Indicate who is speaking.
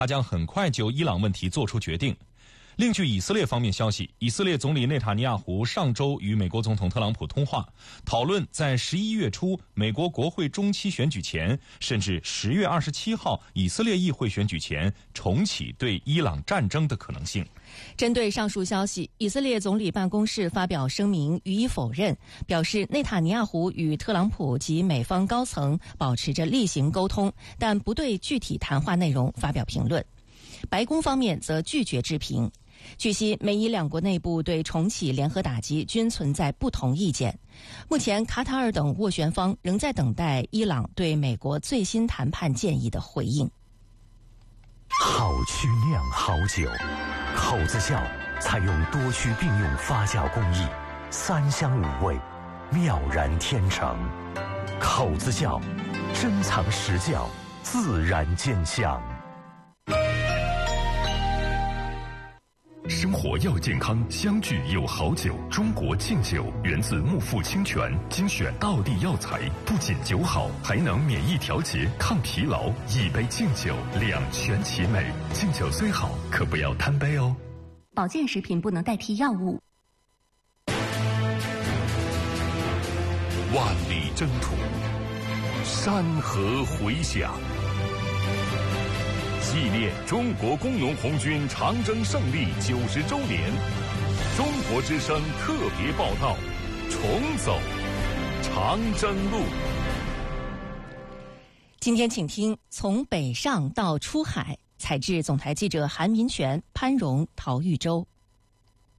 Speaker 1: 他将很快就伊朗问题做出决定。另据以色列方面消息，以色列总理内塔尼亚胡上周与美国总统特朗普通话，讨论在11月初美国国会中期选举前，甚至10月27号以色列议会选举前重启对伊朗战争的可能性。
Speaker 2: 针对上述消息，以色列总理办公室发表声明予以否认，表示内塔尼亚胡与特朗普及美方高层保持着例行沟通，但不对具体谈话内容发表评论。白宫方面则拒绝置评。据悉，美伊两国内部对重启联合打击均存在不同意见。目前，卡塔尔等斡旋方仍在等待伊朗对美国最新谈判建议的回应。
Speaker 3: 好曲酿好酒，口子窖采用多区并用发酵工艺，3香5味，妙然天成。口子窖，珍藏实窖，自然见香。
Speaker 4: 生活要健康，相聚有好酒。中国敬酒源自木富清泉，精选道地药材，不仅酒好，还能免疫调节、抗疲劳。一杯敬酒，两全其美。敬酒虽好，可不要贪杯哦。
Speaker 5: 保健食品不能代替药物。
Speaker 6: 万里征途，山河回响。纪念中国工农红军长征胜利90周年，中国之声特别报道：重走长征路。
Speaker 2: 今天请听从北上到出海，采制总台记者韩民权、潘荣、陶玉洲。